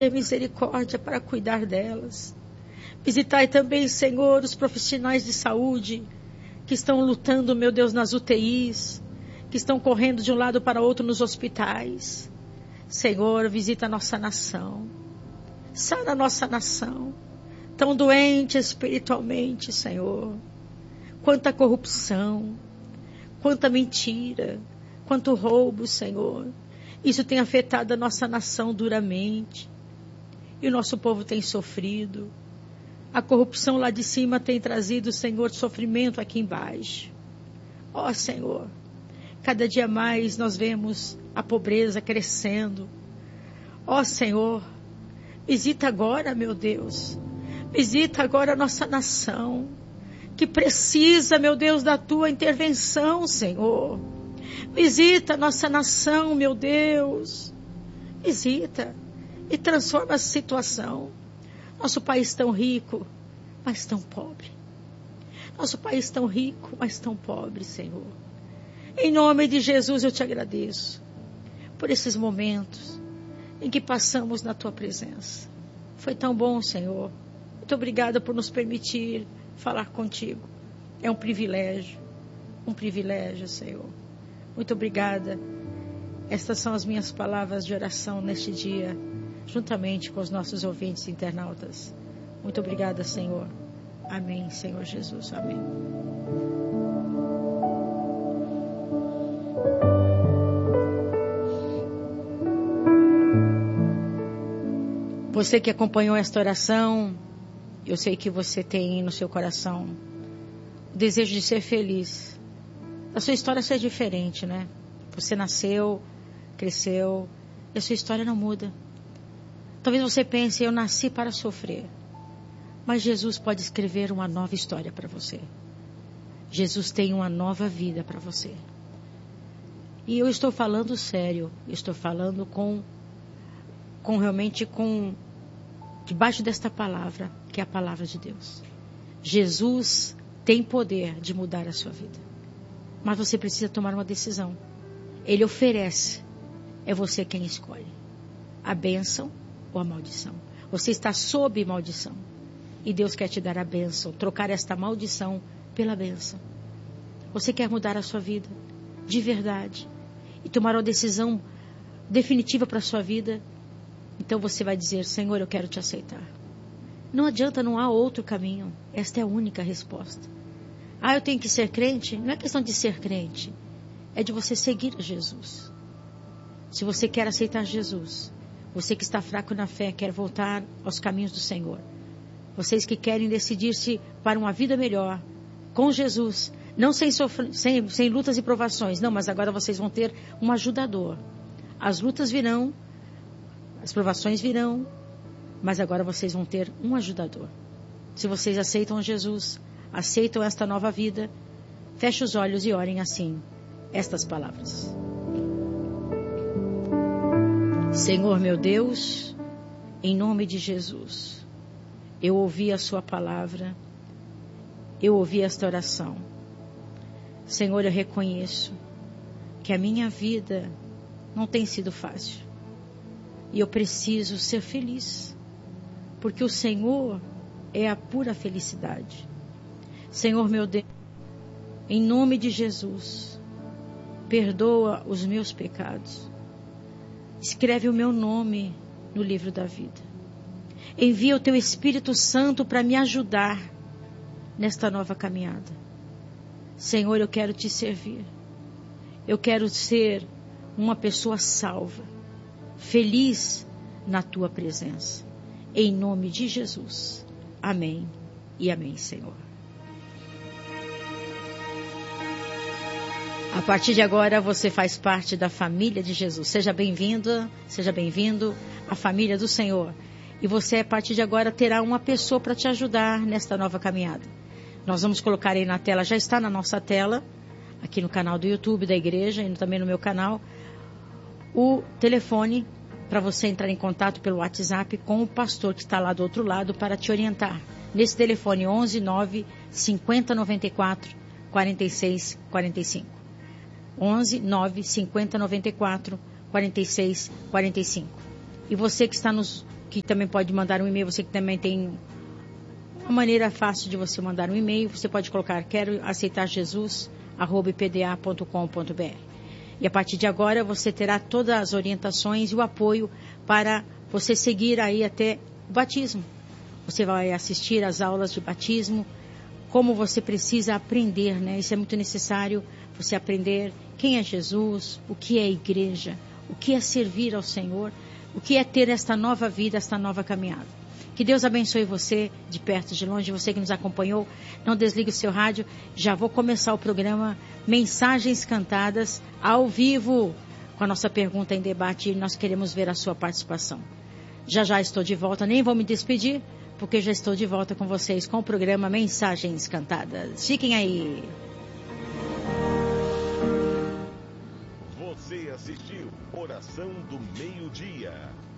misericórdia para cuidar delas. Visitai também, Senhor, os profissionais de saúde que estão lutando, meu Deus, nas UTIs, que estão correndo de um lado para outro nos hospitais. Senhor, visita a nossa nação. Sara a nossa nação, tão doente espiritualmente, Senhor. Quanta corrupção, quanta mentira, quanto roubo, Senhor. Isso tem afetado a nossa nação duramente. E o nosso povo tem sofrido. A corrupção lá de cima tem trazido, Senhor, sofrimento aqui embaixo. Ó, Senhor, cada dia mais nós vemos a pobreza crescendo. Ó, Senhor, visita agora, meu Deus. Visita agora a nossa nação, que precisa, meu Deus, da tua intervenção, Senhor. Visita a nossa nação, meu Deus. Visita e transforma a situação. Nosso país tão rico, mas tão pobre. Nosso país tão rico, mas tão pobre, Senhor. Em nome de Jesus eu te agradeço por esses momentos em que passamos na tua presença. Foi tão bom, Senhor. Muito obrigada por nos permitir falar contigo. É um privilégio, Senhor. Muito obrigada. Estas são as minhas palavras de oração neste dia, juntamente com os nossos ouvintes internautas. Muito obrigada, Senhor. Amém, Senhor Jesus. Amém. Você que acompanhou esta oração, eu sei que você tem no seu coração o desejo de ser feliz. A sua história ser diferente, né? Você nasceu, cresceu, e a sua história não muda. Talvez você pense, eu nasci para sofrer. Mas Jesus pode escrever uma nova história para você. Jesus tem uma nova vida para você. E eu estou falando sério. Eu estou falando realmente debaixo desta palavra, que é a palavra de Deus. Jesus tem poder de mudar a sua vida. Mas você precisa tomar uma decisão. Ele oferece. É você quem escolhe. A bênção ou a maldição. Você está sob maldição. E Deus quer te dar a bênção. Trocar esta maldição pela bênção. Você quer mudar a sua vida de verdade. E tomar uma decisão definitiva para a sua vida. Então você vai dizer, Senhor, eu quero te aceitar. Não adianta, não há outro caminho. Esta é a única resposta. Ah, eu tenho que ser crente? Não é questão de ser crente. É de você seguir a Jesus. Se você quer aceitar Jesus, você que está fraco na fé, quer voltar aos caminhos do Senhor. Vocês que querem decidir-se para uma vida melhor, com Jesus, não sem lutas e provações. Não, mas agora vocês vão ter um ajudador. As lutas virão, as provações virão, mas agora vocês vão ter um ajudador. Se vocês aceitam Jesus, aceitam esta nova vida, feche os olhos e orem assim, estas palavras. Senhor meu Deus, em nome de Jesus, eu ouvi a sua palavra, eu ouvi esta oração. Senhor, eu reconheço que a minha vida não tem sido fácil. E eu preciso ser feliz, porque o Senhor é a pura felicidade. Senhor meu Deus, em nome de Jesus, perdoa os meus pecados. Escreve o meu nome no livro da vida. Envia o teu Espírito Santo para me ajudar nesta nova caminhada. Senhor, eu quero te servir. Eu quero ser uma pessoa salva, feliz na tua presença. Em nome de Jesus. Amém e amém, Senhor. A partir de agora você faz parte da família de Jesus. Seja bem-vinda, seja bem-vindo à família do Senhor. E você, a partir de agora, terá uma pessoa para te ajudar nesta nova caminhada. Nós vamos colocar aí na tela, já está na nossa tela, aqui no canal do YouTube da igreja e também no meu canal, o telefone para você entrar em contato pelo WhatsApp com o pastor que está lá do outro lado para te orientar. Nesse telefone 11 9 50 94 46 45. 11 9 50 94 46 45. E você que está nos que também pode mandar um e-mail, você que também tem uma maneira fácil de você mandar um e-mail, você pode colocar quero aceitar Jesus @ipda.com.br. E a partir de agora você terá todas as orientações e o apoio para você seguir aí até o batismo. Você vai assistir às aulas de batismo, como você precisa aprender, né? Isso é muito necessário, você aprender quem é Jesus, o que é igreja, o que é servir ao Senhor, o que é ter esta nova vida, esta nova caminhada. Que Deus abençoe você de perto, de longe, você que nos acompanhou. Não desligue o seu rádio. Já vou começar o programa Mensagens Cantadas ao vivo com a nossa pergunta em debate e nós queremos ver a sua participação. Já estou de volta, nem vou me despedir, porque já estou de volta com vocês com o programa Mensagens Cantadas. Fiquem aí. Você assistiu Oração do Meio-Dia.